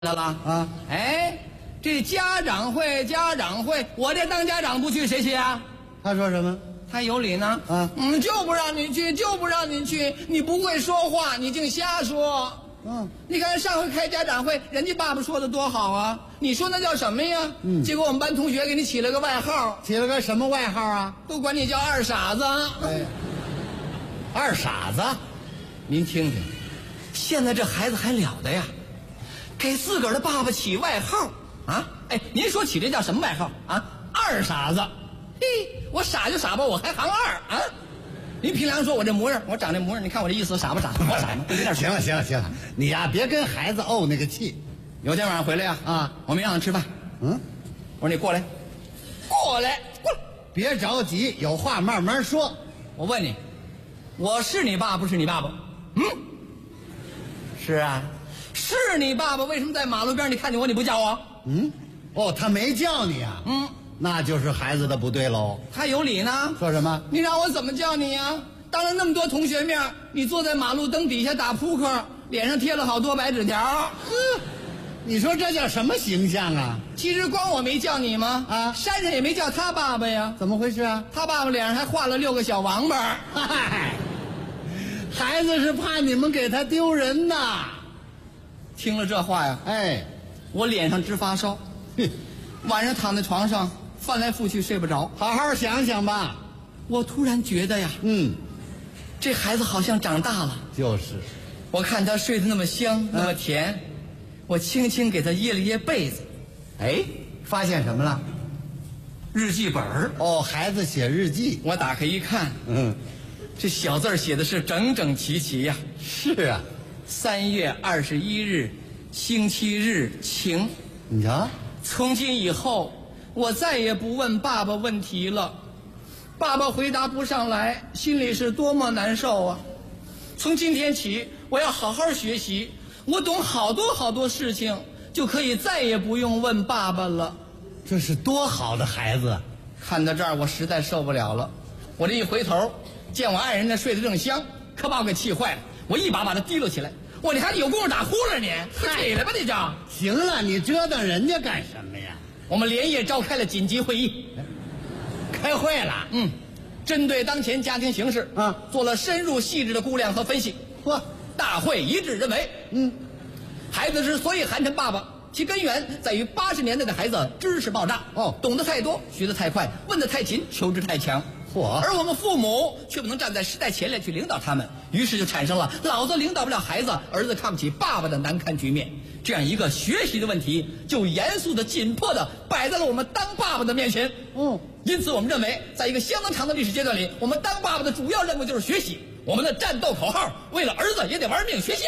来了啊！哎，这家长会，我这当家长不去，谁去啊？ 他说什么？ 他有理呢。就不让你去，你不会说话，你净瞎说。你看上回开家长会，人家爸爸说的多好啊！你说那叫什么呀？结果我们班同学给你起了个外号， 起了个什么外号啊？ 都管你叫二傻子。 哎，二傻子， 您听听，现在这孩子还了得呀？给自个儿的爸爸起外号啊！哎，您说起这叫什么外号啊？二傻子。嘿，我傻就傻吧，我还行二啊！您凭良心说，我这模样，我长这模样，你看我这意思傻不傻？我傻吗？ 行了，你呀别跟孩子怄那个气。 有天晚上回来呀，我没让他吃饭。我说你过来， 别着急，有话慢慢说。 我问你，我是你爸不是你爸爸？是啊。是你爸爸，为什么在马路边你看见我你不叫我？ 他没叫你啊？那就是孩子的不对喽。 他有理呢。 说什么？ 你让我怎么叫你呀？当着那么多同学面，你坐在马路灯底下打扑克，脸上贴了好多白纸条。 你说这叫什么形象啊？ 其实光我没叫你吗？山上也没叫他爸爸呀。 怎么回事啊？ 他爸爸脸上还画了6个小王八。 嗨，孩子是怕你们给他丢人呐。 听了这话呀，我脸上直发烧，晚上躺在床上翻来覆去睡不着。 好好想想吧。 我突然觉得呀，这孩子好像长大了。 就是， 我看他睡得那么香，那么甜，我轻轻给他掖了掖被子。 发现什么了？ 日记本。 孩子写日记。 我打开一看，这小字写的是整整齐齐呀。 是啊。 3月21日，星期日，晴。 你瞧， 从今以后，我再也不问爸爸问题了。爸爸回答不上来，心里是多么难受啊！从今天起，我要好好学习，我懂好多事情，就可以再也不用问爸爸了。 这是多好的孩子！ 看到这儿，我实在受不了了。我这一回头，见我爱人呢睡得正香，可把我给气坏了。我一把他提溜起来，你还有功夫打呼噜你？快起来吧，你这！ 行了，你折腾人家干什么呀？ 我们连夜召开了紧急会议， 开会了。 针对当前家庭形势，做了深入细致的估量和分析。大会一致认为，孩子之所以寒碜爸爸，其根源在于80年代的孩子知识爆炸，懂得太多，学得太快，问得太勤，求知太强。而我们父母却不能站在时代前列去领导他们，于是就产生了老子领导不了孩子，儿子看不起爸爸的难堪局面。这样一个学习的问题，就严肃的、紧迫的摆在了我们当爸爸的面前。因此我们认为，在一个相当长的历史阶段里，我们当爸爸的主要任务就是学习。我们的战斗口号，为了儿子也得玩命学习。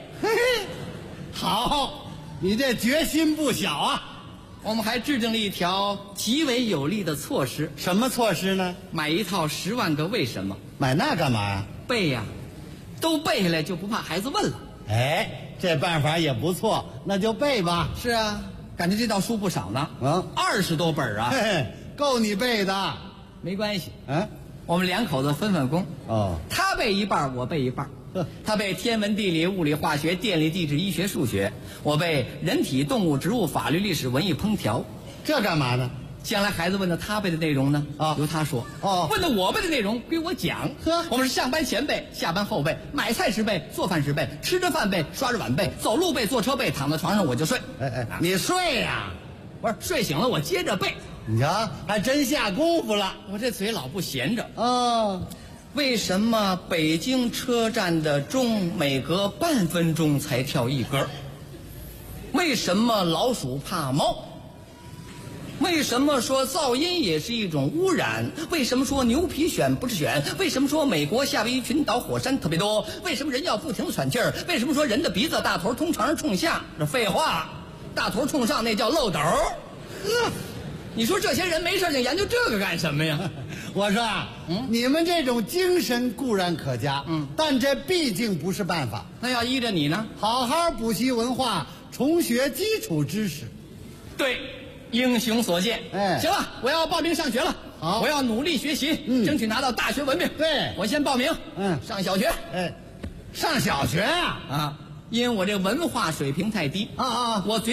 好，你这决心不小啊。 我们还制定了一条极为有力的措施。 什么措施呢？ 买一套10万个为什么。 买那干嘛呀？ 背呀，都背下来就不怕孩子问了。 这办法也不错，那就背吧。 是啊，感觉这套书不少呢。20多本啊。 够你背的。 没关系。我们2口子分工。他背一半，我背一半。他背天文地理物理化学电力地质医学数学，我背人体动物植物法律历史文艺烹调。 这干嘛呢？ 将来孩子问到他背的内容呢，由他说。问到我背的内容归我讲。我们是上班前背，下班后背，买菜时背，做饭时背，吃着饭背，刷着碗背，走路背，坐车背，躺在床上我就睡。 你睡呀？ 不是，睡醒了我接着背。 你瞧，还真下功夫了。 我这嘴老不闲着。为什么北京车站的钟每隔半分钟才跳一根？为什么老鼠怕猫？为什么说噪音也是一种污染？为什么说牛皮癣不是癣？为什么说美国夏威夷群岛火山特别多？为什么人要不停地喘气儿？为什么说人的鼻子大头通常是冲下？这废话，大头冲上那叫漏斗。你说这些人没事就研究这个干什么呀？ 我说你们这种精神固然可嘉，但这毕竟不是办法。 那要依着你呢？ 好好补习文化，重学基础知识。 对，英雄所见。行了，我要报名上学了。好，我要努力学习，争取拿到大学文凭。 对， 我先报名。上小学。 上小学啊？ 因为我这文化水平太低啊啊！ 我